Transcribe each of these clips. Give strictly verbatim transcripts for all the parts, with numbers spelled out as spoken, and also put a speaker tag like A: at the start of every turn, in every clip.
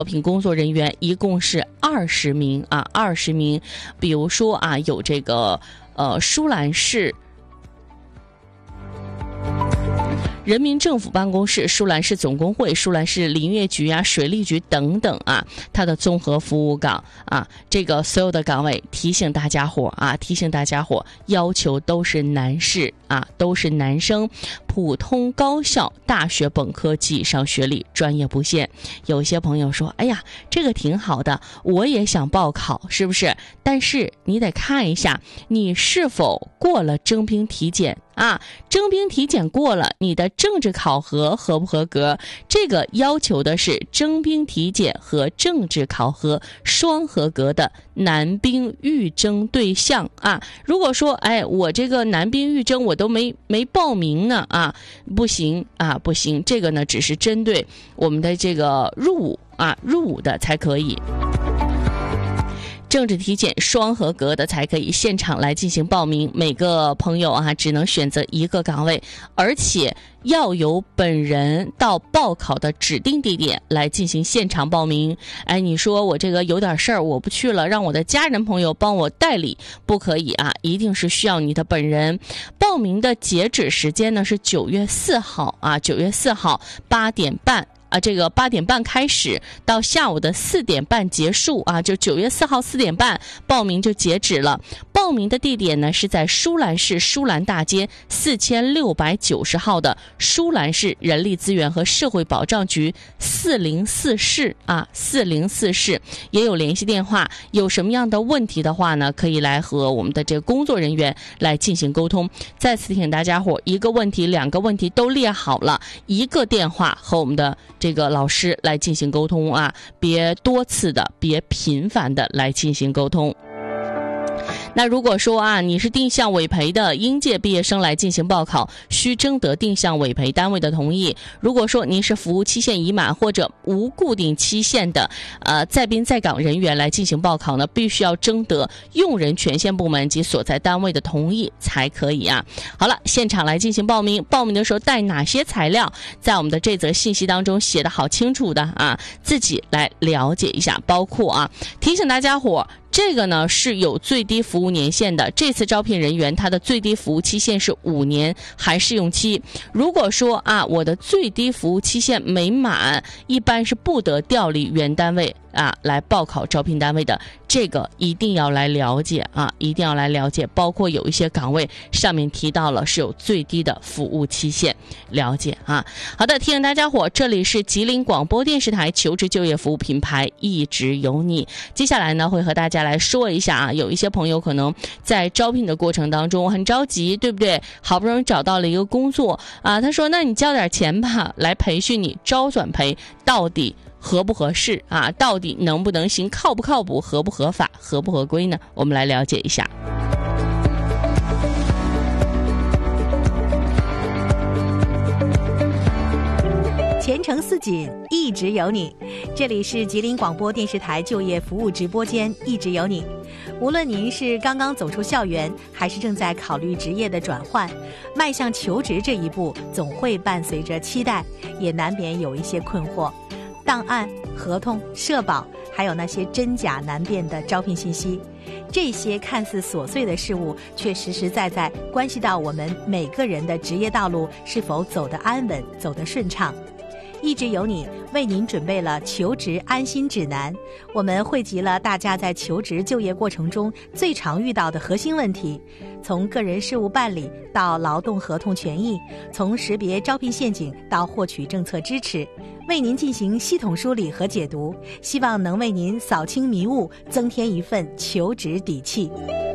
A: 招聘工作人员一共是二十名啊，二十名。比如说啊，有这个呃舒兰市人民政府办公室、舒兰市总工会、舒兰市林业局啊、水利局等等啊，它的综合服务岗啊，这个所有的岗位，提醒大家伙啊，提醒大家伙，要求都是男士啊，都是男生，普通高校大学本科及以上学历，专业不限。有些朋友说，哎呀，这个挺好的，我也想报考，是不是？但是你得看一下你是否过了征兵体检啊，征兵体检过了，你的政治考核合不合格？这个要求的是征兵体检和政治考核双合格的男兵预征对象啊。如果说，哎，我这个男兵预征我都没没报名呢啊，不行啊，不行，这个呢只是针对我们的这个入伍啊，入伍的才可以。政治体检双合格的才可以现场来进行报名，每个朋友啊只能选择一个岗位，而且要由本人到报考的指定地点来进行现场报名。哎，你说我这个有点事儿我不去了，让我的家人朋友帮我代理，不可以啊，一定是需要你的本人。报名的截止时间呢是九月四号啊，九月四号八点半。啊，这个八点半开始到下午的四点半结束啊，就九月四号四点半报名就截止了。报名的地点呢是在舒兰市舒兰大街四千六百九十号的舒兰市人力资源和社会保障局四零四室啊，四零四室也有联系电话。有什么样的问题的话呢，可以来和我们的这个工作人员来进行沟通。再次提醒大家伙，一个问题、两个问题都列好了，一个电话和我们的这个老师来进行沟通啊，别多次的，别频繁的来进行沟通。那如果说啊，你是定向委培的应届毕业生来进行报考，需征得定向委培单位的同意。如果说您是服务期限已满或者无固定期限的呃在滨在岗人员来进行报考呢，必须要征得用人权限部门及所在单位的同意才可以啊。好了，现场来进行报名，报名的时候带哪些材料，在我们的这则信息当中写得好清楚的啊，自己来了解一下。包括啊，提醒大家伙，这个呢是有最低服务年限的，这次招聘人员他的最低服务期限是五年含试用期。如果说啊，我的最低服务期限没满，一般是不得调离原单位啊来报考招聘单位的，这个一定要来了解啊，一定要来了解。包括有一些岗位上面提到了是有最低的服务期限，了解啊。好的，提醒大家伙，这里是吉林广播电视台求职就业服务品牌，一直有你。接下来呢，会和大家来说一下啊，有一些朋友可能在招聘的过程当中很着急，对不对？好不容易找到了一个工作啊，他说那你交点钱吧，来培训你，招转培到底合不合适啊？到底能不能行？靠不靠谱？合不合法？合不合规呢？我们来了解一下。
B: 前程似锦，一直有你。这里是吉林广播电视台就业服务直播间，一直有你。无论您是刚刚走出校园，还是正在考虑职业的转换，迈向求职这一步总会伴随着期待，也难免有一些困惑。档案、合同、社保，还有那些真假难辨的招聘信息，这些看似琐碎的事物，却实实在在关系到我们每个人的职业道路是否走得安稳、走得顺畅。一直有你为您准备了求职安心指南，我们汇集了大家在求职就业过程中最常遇到的核心问题，从个人事务办理到劳动合同权益，从识别招聘陷阱到获取政策支持，为您进行系统梳理和解读，希望能为您扫清迷雾，增添一份求职底气。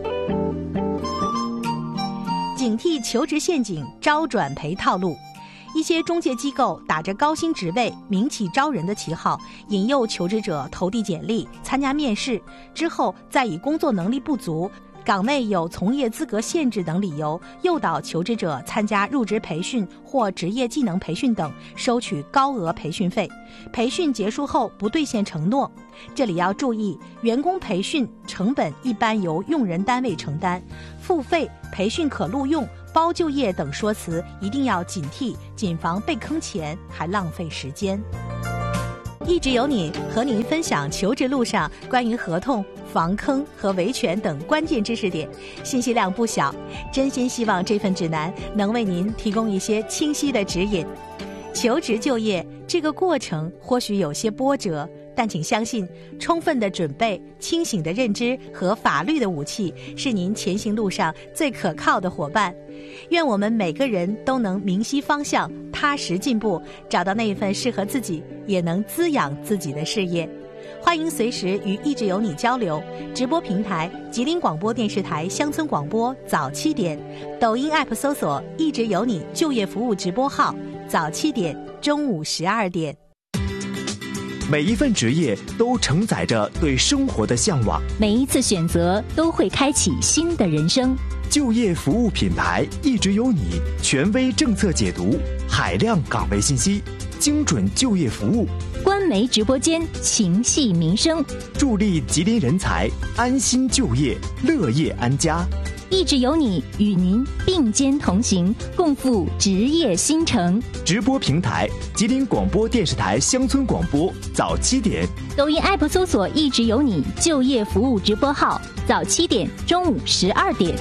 B: 警惕求职陷阱，招转培套路。一些中介机构打着高薪职位、民企招人的旗号，引诱求职者投递简历、参加面试，之后再以工作能力不足、岗位有从业资格限制等理由，诱导求职者参加入职培训或职业技能培训等，收取高额培训费。培训结束后不兑现承诺。这里要注意，员工培训成本一般由用人单位承担，付费、培训可录用、包就业等说辞一定要警惕，谨防被坑钱还浪费时间。 一直有你和您分享求职路上关于合同、防坑和维权等关键知识点，信息量不小，真心希望这份指南能为您提供一些清晰的指引。求职就业这个过程或许有些波折，但请相信，充分的准备、清醒的认知和法律的武器是您前行路上最可靠的伙伴。愿我们每个人都能明晰方向，踏实进步，找到那一份适合自己也能滋养自己的事业。欢迎随时与一直有你交流，直播平台吉林广播电视台乡村广播早七点，抖音 app 搜索一直有你就业服务直播号，早七点中午十二点。
C: 每一份职业都承载着对生活的向往，
D: 每一次选择都会开启新的人生。
C: 就业服务品牌一直有你，权威政策解读，海量岗位信息，精准就业服务，
D: 官媒直播间情系民生，
C: 助力吉林人才安心就业，乐业安家。
D: 一直有你，与您并肩同行，共赴职业新城。
C: 直播平台吉林广播电视台乡村广播早七点，
D: 抖音 app 搜索一直有你就业服务直播号，早七点中午十二点。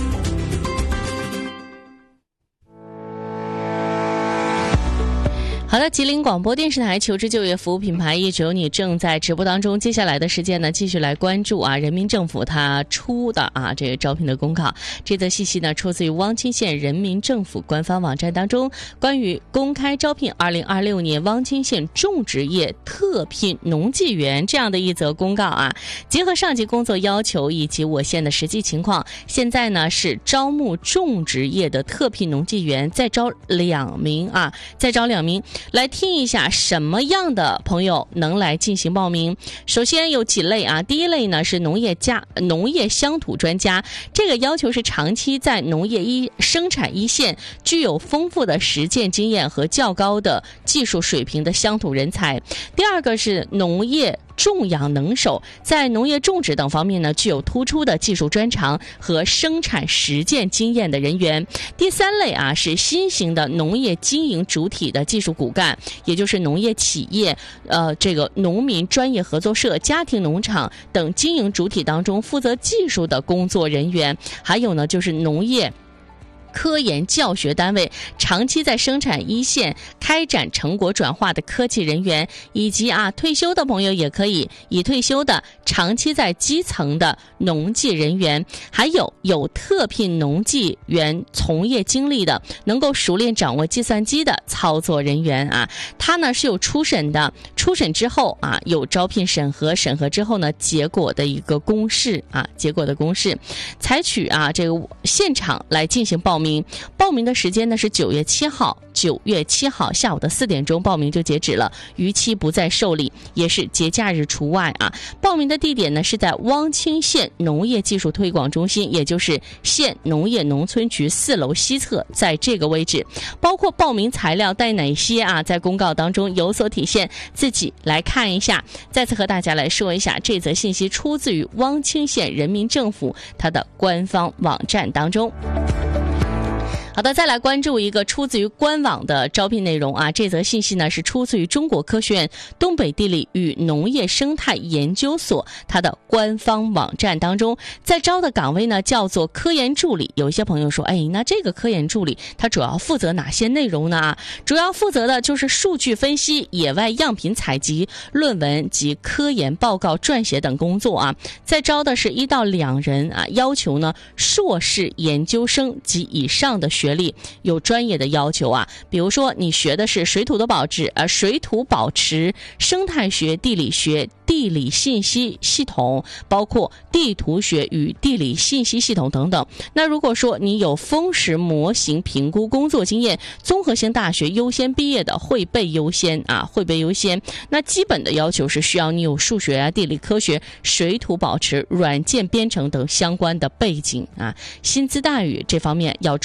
A: 好的，吉林广播电视台求职就业服务品牌一直有你正在直播当中。接下来的时间呢，继续来关注啊，人民政府它出的啊这个招聘的公告。这则信息呢，出自于汪清县人民政府官方网站当中关于公开招聘二零二六年汪清县种植业特聘农技员这样的一则公告啊。结合上级工作要求以及我县的实际情况，现在呢是招募种植业的特聘农技员，再招两名啊，再招两名。来听一下什么样的朋友能来进行报名。首先有几类啊，第一类呢是农业家农业乡土专家，这个要求是长期在农业一生产一线，具有丰富的实践经验和较高的技术水平的乡土人才。第二个是农业种养能手，在农业种植等方面呢具有突出的技术专长和生产实践经验的人员。第三类啊是新型的农业经营主体的技术骨干，也就是农业企业、呃这个农民专业合作社、家庭农场等经营主体当中负责技术的工作人员。还有呢就是农业科研教学单位长期在生产一线开展成果转化的科技人员，以及啊退休的朋友也可以，已退休的长期在基层的农技人员，还有有特聘农技员从业经历的，能够熟练掌握计算机的操作人员啊。他呢是有初审的，初审之后啊有招聘审核，审核之后呢结果的一个公示啊，结果的公示，采取啊这个现场来进行报名。报名的时间呢是九月七号，九月七号下午的四点钟报名就截止了，逾期不再受理，也是节假日除外啊。报名的地点呢是在汪清县农业技术推广中心，也就是县农业农村局四楼西侧，在这个位置。包括报名材料带哪些啊，在公告当中有所体现，自己来看一下。再次和大家来说一下，这则信息出自于汪清县人民政府它的官方网站当中。好的，再来关注一个出自于官网的招聘内容啊。这则信息呢是出自于中国科学院东北地理与农业生态研究所它的官方网站当中，在招的岗位呢叫做科研助理。有一些朋友说，哎，那这个科研助理它主要负责哪些内容呢？主要负责的就是数据分析、野外样品采集、论文及科研报告撰写等工作啊。在招的是一到两人啊，要求呢硕士研究生及以上的学历，有专业的要求啊，比如说你学的是水土的保持呃水土保持、生态学、地理学、地理信息系统，包括地图学与地理信息系统等等。那如果说你有风蚀模型评估工作经验，综合性大学优先毕业的会被优先啊，会被优先。那基本的要求是需要你有数学啊、地理科学、水土保持、软件编程等相关的背景啊。薪资待遇这方面要着重的和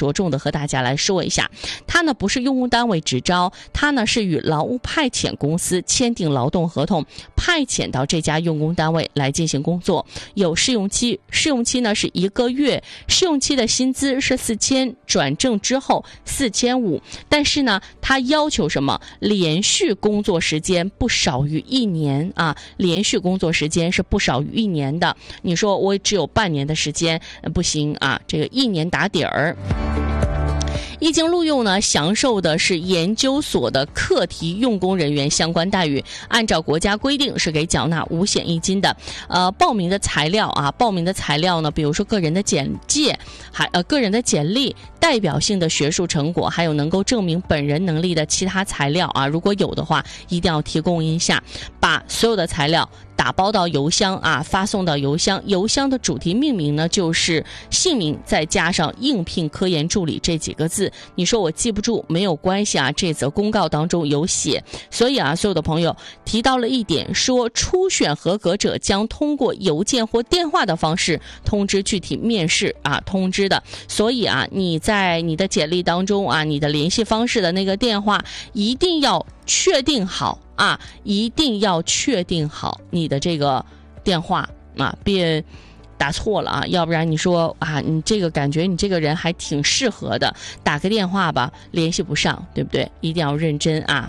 A: 和大家来说一下。它呢不是用工单位直招，它呢是与劳务派遣公司签订劳动合同，派遣到这家用工单位来进行工作，有试用期，试用期呢是一个月，试用期的薪资是四千，转正之后四千五，但是呢，它要求什么？连续工作时间不少于一年啊，连续工作时间是不少于一年的。你说我只有半年的时间，呃、不行啊，这个一年打底儿。一经录用呢，享受的是研究所的课题用工人员相关待遇，按照国家规定是给缴纳五险一金的。呃，报名的材料啊，报名的材料呢，比如说个人的简介，还呃个人的简历、代表性的学术成果，还有能够证明本人能力的其他材料啊，如果有的话，一定要提供一下。把所有的材料打包到邮箱啊，发送到邮箱。邮箱的主题命名呢，就是姓名再加上应聘科研助理这几个字。你说我记不住没有关系啊，这则公告当中有写。所以啊，所有的朋友提到了一点，说初选合格者将通过邮件或电话的方式通知具体面试啊通知的。所以啊，你在你的简历当中啊，你的联系方式的那个电话一定要确定好啊，一定要确定好你的这个电话啊，别打错了啊，要不然你说啊，你这个感觉你这个人还挺适合的，打个电话吧，联系不上，对不对？一定要认真啊。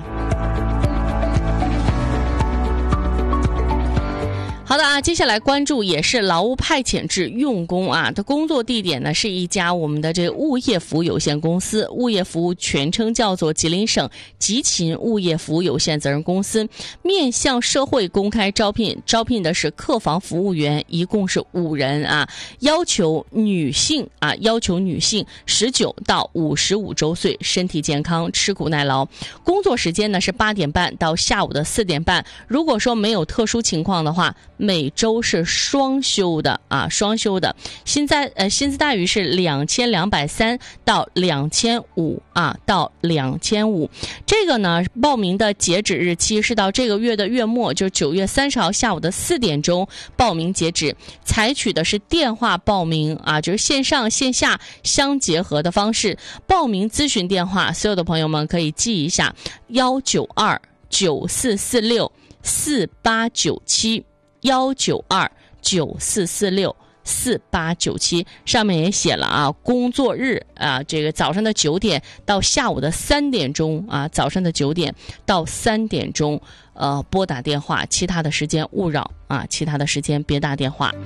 A: 好的啊，接下来关注也是劳务派遣制用工啊的工作地点呢，是一家我们的这个物业服务有限公司，物业服务全称叫做吉林省吉勤物业服务有限责任公司，面向社会公开招聘，招聘的是客房服务员，一共是五人啊，要求女性啊，要求女性十九到五十五周岁，身体健康，吃苦耐劳，工作时间呢是八点半到下午的四点半，如果说没有特殊情况的话，每周是双休的啊，双休的。薪在呃薪资待遇是两千两百三到两千五啊，到两千五。这个呢，报名的截止日期是到这个月的月末，就是九月三十号下午的四点钟报名截止。采取的是电话报名啊，就是线上线下相结合的方式。报名咨询电话，所有的朋友们可以记一下：幺九二九四四六四八九七。幺九二九四四六四八九七，上面也写了啊，工作日啊，这个早上的九点到下午的三点钟啊，早上的九点到三点钟，呃，拨打电话，其他的时间勿扰啊，其他的时间别打电话。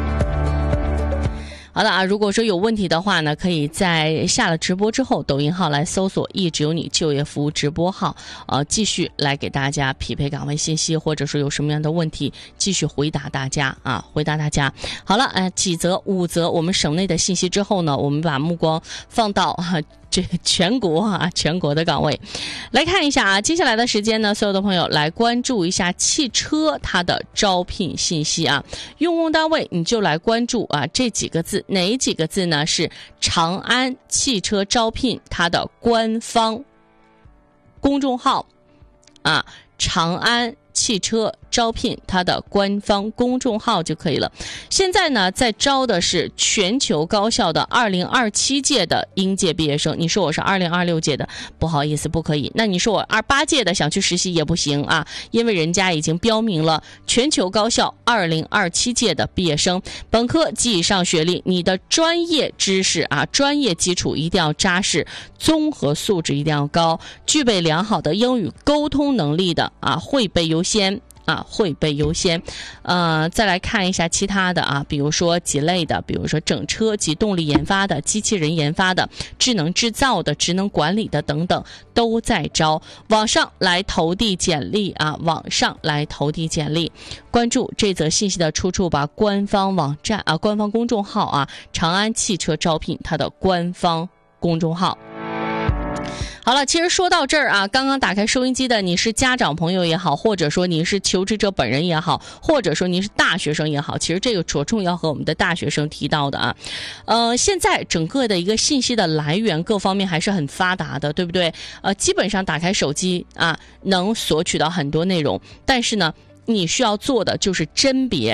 A: 好的啊，如果说有问题的话呢，可以在下了直播之后，抖音号来搜索一直有你就业服务直播号，呃，继续来给大家匹配岗位信息，或者说有什么样的问题，继续回答大家啊，回答大家。好了，呃，几则五则我们省内的信息之后呢，我们把目光放到啊这全国啊，全国的岗位来看一下啊。接下来的时间呢，所有的朋友来关注一下汽车它的招聘信息啊。用工单位你就来关注啊这几个字，哪几个字呢？是长安汽车招聘它的官方公众号啊，长安汽车招聘它的官方公众号就可以了。现在呢，在招的是全球高校的二零二七届的应届毕业生。你说我是二零二六届的，不好意思，不可以。那你说我二八届的想去实习也不行啊，因为人家已经标明了全球高校二零二七届的毕业生，本科及以上学历，你的专业知识啊，专业基础一定要扎实，综合素质一定要高，具备良好的英语沟通能力的啊，会背优先。啊，会被优先，呃，再来看一下其他的啊，比如说几类的，比如说整车及动力研发的、机器人研发的、智能制造的、职能管理的等等，都在招。网上来投递简历啊，网上来投递简历。关注这则信息的出处吧，官方网站啊，官方公众号啊，长安汽车招聘它的官方公众号。好了，其实说到这儿啊，刚刚打开收音机的你是家长朋友也好，或者说你是求职者本人也好，或者说你是大学生也好，其实这个着重要和我们的大学生提到的啊。呃，现在整个的一个信息的来源各方面还是很发达的，对不对？呃，基本上打开手机啊，能索取到很多内容，但是呢，你需要做的就是甄别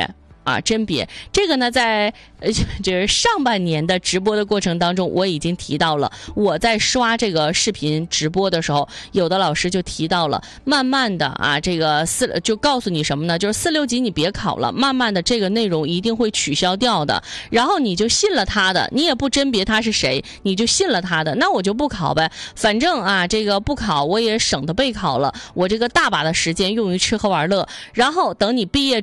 A: 啊，甄别这个呢，在呃就是上半年的直播的过程当中，我已经提到了。我在刷这个视频直播的时候，有的老师就提到了，慢慢的啊，这个四就告诉你什么呢？就是四六级你别考了，慢慢的这个内容一定会取消掉的。然后你就信了他的，你也不甄别他是谁，你就信了他的，那我就不考呗。反正啊，这个不考我也省得备考了，我这个大把的时间用于吃喝玩乐。然后等你毕业